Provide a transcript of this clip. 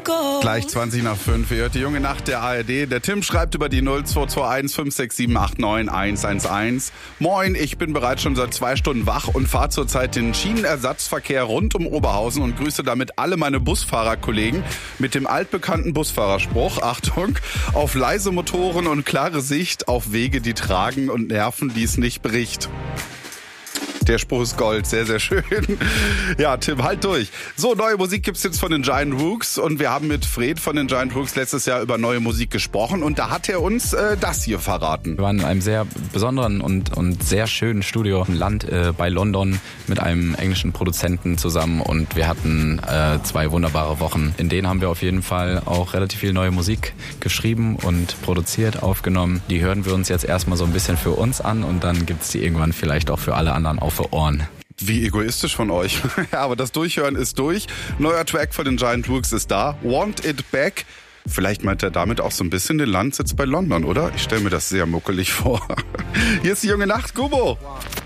Gleich 20 nach 5. Ihr hört die junge Nacht der ARD. Der Tim schreibt über die 0221 567 89 111. Moin, ich bin bereits schon seit 2 Stunden wach und fahre zurzeit den Schienenersatzverkehr rund um Oberhausen und grüße damit alle meine Busfahrerkollegen mit dem altbekannten Busfahrerspruch. Achtung, auf leise Motoren und klare Sicht auf Wege, die tragen und Nerven, die es nicht bricht. Der Spruch ist Gold, sehr, sehr schön. Ja, Tim, halt durch. So, neue Musik gibt's jetzt von den Giant Rooks und wir haben mit Fred von den Giant Rooks letztes Jahr über neue Musik gesprochen und da hat er uns das hier verraten. Wir waren in einem sehr besonderen und sehr schönen Studio im Land bei London mit einem englischen Produzenten zusammen und wir hatten 2 wunderbare Wochen. In denen haben wir auf jeden Fall auch relativ viel neue Musik geschrieben und produziert, aufgenommen. Die hören wir uns jetzt erstmal so ein bisschen für uns an und dann gibt's die irgendwann vielleicht auch für alle anderen auf die Ohren. Wie egoistisch von euch. Ja, aber das Durchhören ist durch. Neuer Track von den Giant Rooks ist da. Want It Back. Vielleicht meint er damit auch so ein bisschen den Landsitz bei London, oder? Ich stelle mir das sehr muckelig vor. Hier ist die junge Nacht, Gummo.